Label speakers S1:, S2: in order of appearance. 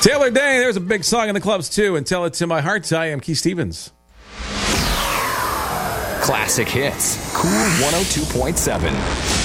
S1: Taylor Day, there's a big song in the clubs too, and Tell It to My Heart. I am Keith Stevens.
S2: Classic hits. Cool 102.7.